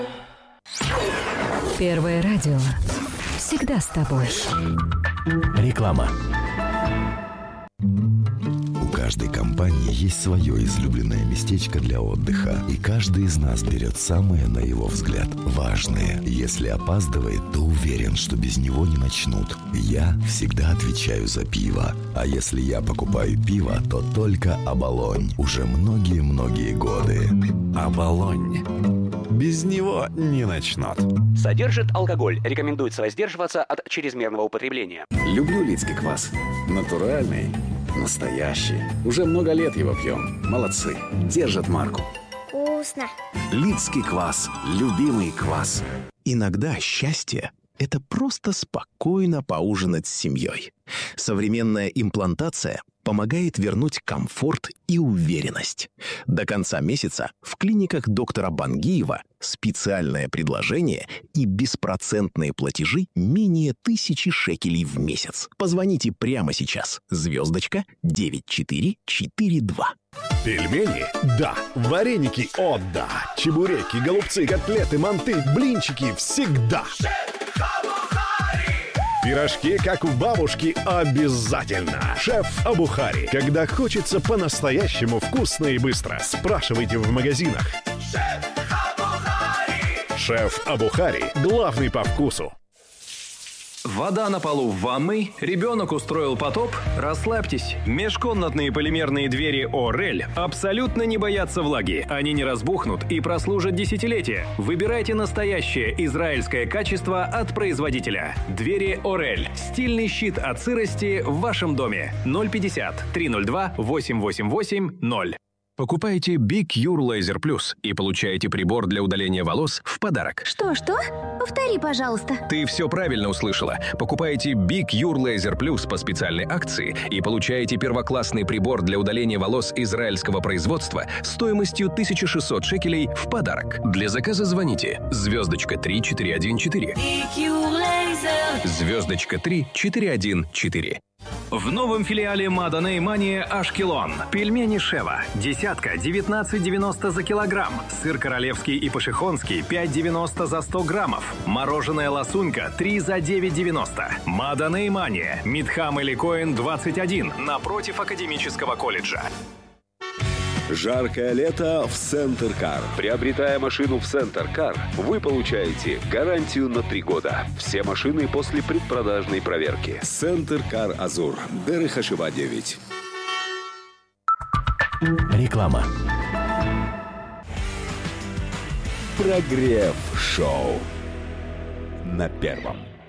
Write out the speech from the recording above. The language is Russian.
Первое радио. Всегда с тобой. Реклама. У каждой компании есть свое излюбленное местечко для отдыха, и каждый из нас берет самое, на его взгляд, важное. Если опаздывает, то уверен, что без него не начнут. Я всегда отвечаю за пиво. А если я покупаю пиво, то только «Оболонь». Уже многие-многие годы. «Оболонь». Без него не начнут. Содержит алкоголь. Рекомендуется воздерживаться от чрезмерного употребления. Люблю Лидский квас. Натуральный, настоящий. Уже много лет его пьем. Молодцы. Держат марку. Вкусно. Лидский квас. Любимый квас. Иногда счастье — это просто спокойно поужинать с семьей. Современная имплантация помогает вернуть комфорт и уверенность. До конца месяца в клиниках доктора Бангиева специальное предложение и беспроцентные платежи менее 1000 шекелей в месяц. Позвоните прямо сейчас. Звездочка 9442. Пельмени? Да. Вареники? О, да. Чебуреки, голубцы, котлеты, манты, блинчики всегда. Пирожки, как у бабушки, обязательно. Шеф Абухари. Когда хочется по-настоящему вкусно и быстро, спрашивайте в магазинах. Шеф Абухари. Главный по вкусу. Вода на полу в ванной, ребенок устроил потоп? Расслабьтесь. Межкомнатные полимерные двери Орель абсолютно не боятся влаги. Они не разбухнут и прослужат десятилетия. Выбирайте настоящее израильское качество от производителя. Двери Орель. Стильный щит от сырости в вашем доме. 050-302-888-0. Покупайте Big Cure Laser Plus и получаете прибор для удаления волос в подарок. Что? Повтори, пожалуйста. Ты все правильно услышала. Покупайте Big Cure Laser Plus по специальной акции и получаете первоклассный прибор для удаления волос израильского производства стоимостью 1600 шекелей в подарок. Для заказа звоните звездочка 3414. Звездочка 3414. В новом филиале Маданей Мания Ашкелон. Пельмени Шева. Десятка 19,90 за килограмм. Сыр королевский и пашихонский 5,90 за 100 граммов. Мороженое ласунька 3 за 9,90. Маданей Мания. Мидхам Эликоин 21. Напротив Академического колледжа. Жаркое лето в Центр Кар. Приобретая машину в Центр Кар, вы получаете гарантию на 3 года. Все машины после предпродажной проверки. Центр Кар Азур. Дерех Хашива 9. Реклама. Прогрев шоу на Первом.